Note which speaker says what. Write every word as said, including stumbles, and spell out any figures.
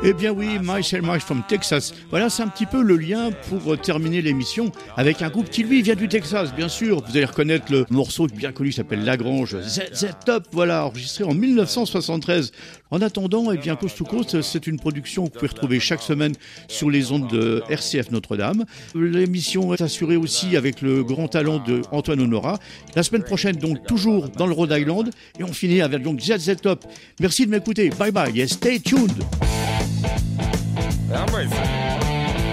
Speaker 1: Eh bien oui, Michael Marsh from Texas. Voilà, c'est un petit peu le lien pour euh, terminer l'émission avec un groupe qui lui vient du Texas, bien sûr. Vous allez reconnaître le morceau bien connu qui s'appelle Lagrange, Z Z Top, voilà, enregistré en dix-neuf cent soixante-treize. En attendant, eh bien, Coast to Coast, c'est une production que vous pouvez retrouver chaque semaine sur les ondes de R C F Notre-Dame. L'émission est assurée aussi avec le grand talent de Antoine Honora. La semaine prochaine, donc, toujours dans le Rhode Island. Et on finit avec donc Z Z Top. Merci de m'écouter. Bye bye et stay tuned.
Speaker 2: I'm ready.